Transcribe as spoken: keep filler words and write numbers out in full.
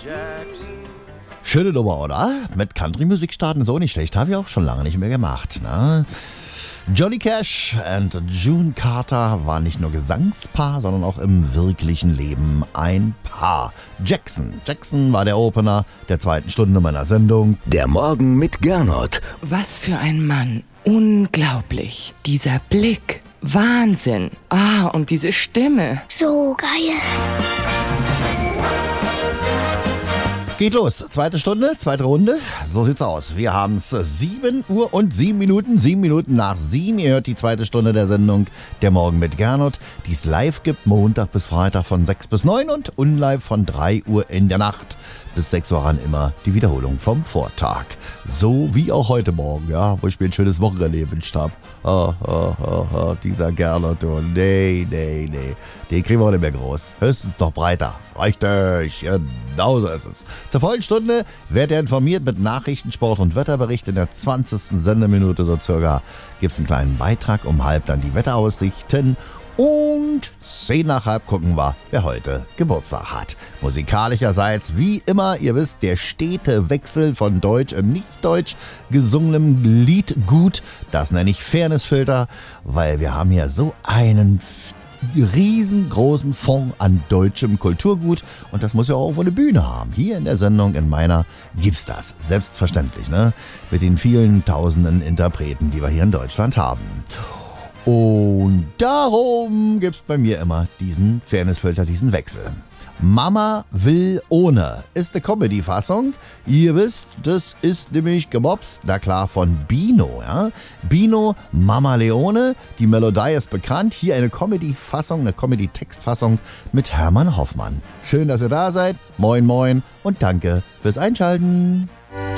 Schöne Nummer, oder? Mit Country-Musik starten, so nicht schlecht. Habe ich auch schon lange nicht mehr gemacht, ne? Johnny Cash und June Carter waren nicht nur Gesangspaar, sondern auch im wirklichen Leben ein Paar. Jackson. Jackson war der Opener der zweiten Stunde meiner Sendung. Der Morgen mit Gernot. Was für ein Mann. Unglaublich. Dieser Blick. Wahnsinn. Ah, und diese Stimme. So geil. Geht los. Zweite Stunde, zweite Runde. So sieht's aus. Wir haben es sieben Uhr und sieben Minuten. sieben Minuten nach sieben. Ihr hört die zweite Stunde der Sendung Der Morgen mit Gernot, die es live gibt, Montag bis Freitag von sechs bis neun und unlive von drei Uhr in der Nacht. Bis sechs Uhr an immer die Wiederholung vom Vortag. So wie auch heute Morgen, ja, wo ich mir ein schönes Wochenende gewünscht habe. Oh, oh, oh, oh, dieser Gernot, oh, nee, nee, nee. Den kriegen wir auch nicht mehr groß. Höchstens noch breiter. Richtig, genau so ist es. Zur vollen Stunde werdet ihr informiert mit Nachrichten, Sport und Wetterbericht. In der zwanzigsten Sendeminute so circa gibt es einen kleinen Beitrag. Um halb dann die Wetteraussichten. Und zehn nach halb gucken wir, wer heute Geburtstag hat. Musikalischerseits, wie immer, ihr wisst, der stete Wechsel von Deutsch und Nicht-Deutsch gesungenem Liedgut. Das nenne ich Fairnessfilter, weil wir haben hier so einen riesengroßen Fonds an deutschem Kulturgut und das muss ja auch eine Bühne haben. Hier in der Sendung, in meiner, gibt's das. Selbstverständlich, ne? Mit den vielen tausenden Interpreten, die wir hier in Deutschland haben. Und darum gibt's bei mir immer diesen Fairnessfilter, diesen Wechsel. Mama will ohne ist eine Comedy-Fassung. Ihr wisst, das ist nämlich gemobst, na klar, von Bino. Ja? Bino, Mama Leone, die Melodie ist bekannt. Hier eine Comedy-Fassung, eine Comedy-Textfassung mit Hermann Hoffmann. Schön, dass ihr da seid. Moin, moin und danke fürs Einschalten.